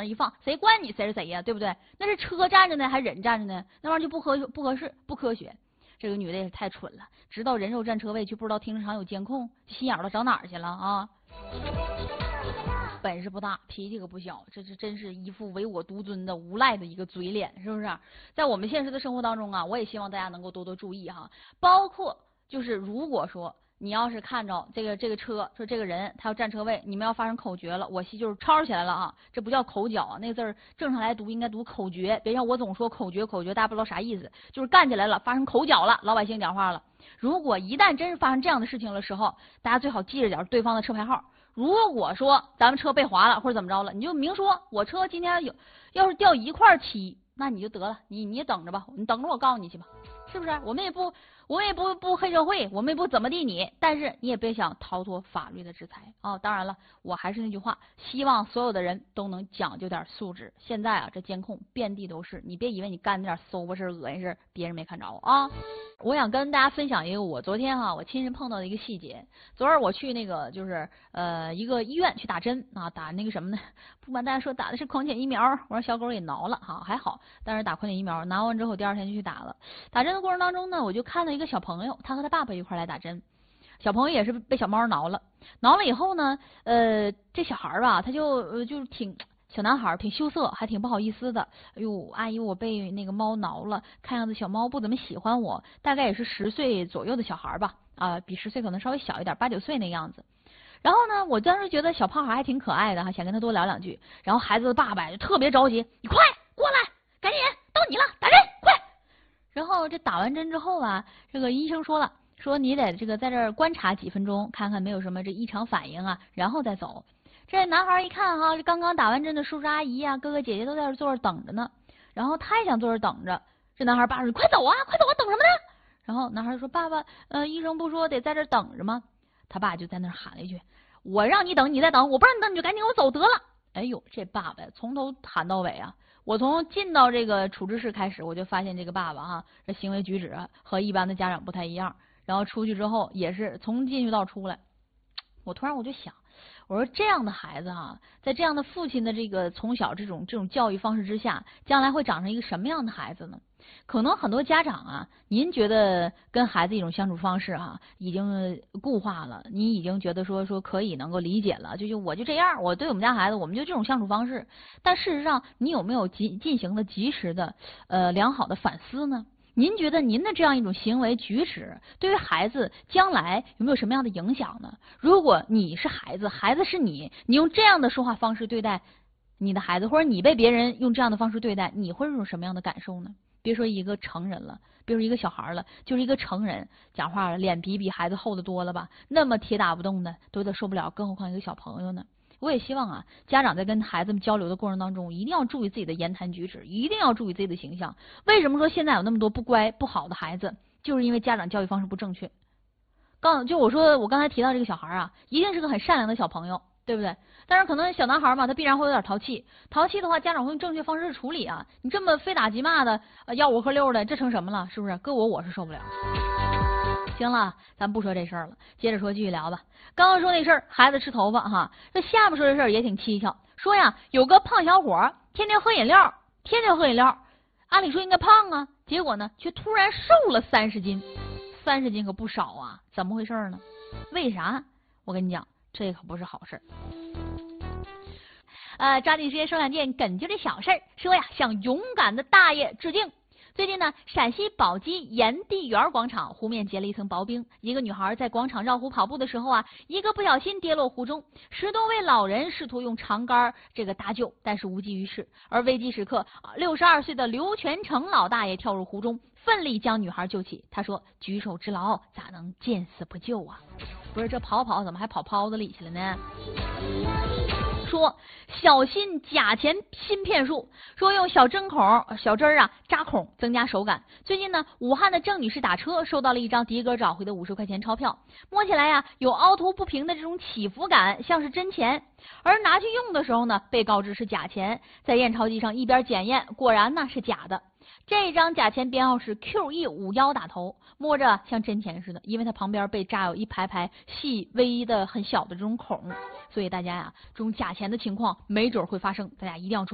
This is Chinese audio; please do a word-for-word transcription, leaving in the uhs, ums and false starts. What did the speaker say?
那一放，谁管你谁是谁呀，对不对？那是车站着呢，还是人站着呢？那玩意儿就不合不合适，不科学。这个女的也是太蠢了，知道人肉占车位，却不知道停车场有监控，心眼儿都找哪儿去了啊？本事不大，脾气可不小，这是真是一副唯我独尊的无赖的一个嘴脸，是不是？在我们现实的生活当中啊，我也希望大家能够多多注意哈，包括就是如果说你要是看着这个这个车，说这个人他要占车位，你们要发生口角了，我戏就是吵起来了啊，这不叫口角啊，那个字儿正常来读应该读口诀，别像我总说口诀口诀，大家不知道啥意思，就是干起来了，发生口角了，老百姓讲话了。如果一旦真是发生这样的事情的时候，大家最好记着点对方的车牌号。如果说咱们车被划了或者怎么着了，你就明说我车今天有要是掉一块漆，那你就得了，你你等着吧，你等着我告诉你去吧，是不是？我们也不我们也不不黑社会，我们也不怎么地你，但是你也别想逃脱法律的制裁啊、哦！当然了，我还是那句话，希望所有的人都能讲究点素质。现在啊，这监控遍地都是，你别以为你干那点馊吧事恶心事别人没看着啊！我想跟大家分享一个我昨天哈、啊、我亲身碰到的一个细节。昨儿我去那个就是呃一个医院去打针啊，打那个什么呢？不瞒大家说，打的是狂犬疫苗。我让小狗给挠了哈，还好，但是打狂犬疫苗，拿完之后第二天就去打了。打针的过程当中呢，我就看到一个小朋友，他和他爸爸一块来打针。小朋友也是被小猫挠了，挠了以后呢，呃，这小孩吧，他就呃就挺。小男孩挺羞涩，还挺不好意思的。哎呦，阿姨，我被那个猫挠了，看样子小猫不怎么喜欢我，大概也是十岁左右的小孩吧，啊、呃，比十岁可能稍微小一点，八九岁那样子。然后呢，我当时觉得小胖孩还挺可爱的，还想跟他多聊两句。然后孩子的爸爸就特别着急，你快过来，赶紧到你了，打针快。然后这打完针之后啊，这个医生说了，说你得这个在这儿观察几分钟，看看没有什么这异常反应啊，然后再走。这男孩一看哈，这刚刚打完针的叔叔阿姨啊、哥哥姐姐都在这坐着等着呢，然后他也想坐着等着。这男孩爸说：“快走啊，快走啊，等什么呢？”然后男孩说：“爸爸，呃，医生不说得在这等着吗？”他爸就在那喊了一句：“我让你等，你再等；我不让你等，你就赶紧给我走得了。”哎呦，这爸爸从头喊到尾啊！我从进到这个处置室开始，我就发现这个爸爸哈，这行为举止啊和一般的家长不太一样。然后出去之后也是从进去到出来，我突然我就想。我说这样的孩子啊，在这样的父亲的这个从小这种这种教育方式之下，将来会长成一个什么样的孩子呢？可能很多家长啊，您觉得跟孩子一种相处方式哈、啊，已经固化了，你已经觉得说说可以能够理解了，就就我就这样，我对我们家孩子，我们就这种相处方式。但事实上，你有没有及进行的及时的呃良好的反思呢？您觉得您的这样一种行为举止对于孩子将来有没有什么样的影响呢？如果你是孩子，孩子是你，你用这样的说话方式对待你的孩子，或者你被别人用这样的方式对待，你会有种什么样的感受呢？别说一个成人了，别说一个小孩了，就是一个成人讲话了，脸皮比孩子厚得多了吧？那么铁打不动的都有点受不了，更何况一个小朋友呢？我也希望啊，家长在跟孩子们交流的过程当中，一定要注意自己的言谈举止，一定要注意自己的形象。为什么说现在有那么多不乖不好的孩子，就是因为家长教育方式不正确。刚就我说我刚才提到这个小孩啊，一定是个很善良的小朋友，对不对？但是可能小男孩嘛，他必然会有点淘气，淘气的话，家长会用正确方式处理啊。你这么非打即骂的，呃，吆五喝六的，这成什么了？是不是？搁我我是受不了。行了，咱不说这事儿了，接着说，继续聊吧。刚刚说那事儿，孩子吃头发哈，这下面说这事儿也挺蹊跷。说呀，有个胖小伙天天喝饮料，天天喝饮料，按理说应该胖啊，结果呢，却突然瘦了三十斤，三十斤可不少啊，怎么回事呢？为啥？我跟你讲，这可不是好事。呃，抓紧时间说两件哏劲的小事儿，说呀，向勇敢的大爷致敬。最近呢，陕西宝鸡炎帝园广场湖面结了一层薄冰，一个女孩在广场绕湖跑步的时候啊，一个不小心跌落湖中，十多位老人试图用长杆这个搭救，但是无济于事。而危机时刻，六十二岁的刘全成老大爷跳入湖中，奋力将女孩救起。他说：“举手之劳，咋能见死不救啊？”不是，这跑跑怎么还跑泡子里去了呢？说小心假钱新骗术，说用小针孔、小针儿啊扎孔增加手感。最近呢，武汉的郑女士打车收到了一张迪哥找回的五十块钱钞票，摸起来呀、啊、有凹凸不平的这种起伏感，像是真钱。而拿去用的时候呢，被告知是假钱，在验钞机上一边检验，果然呢是假的。这张假钱编号是 Q E 五一 打头，摸着像真钱似的，因为它旁边被扎有一排排细微的很小的这种孔，所以大家呀，这种假钱的情况没准会发生，大家一定要注意。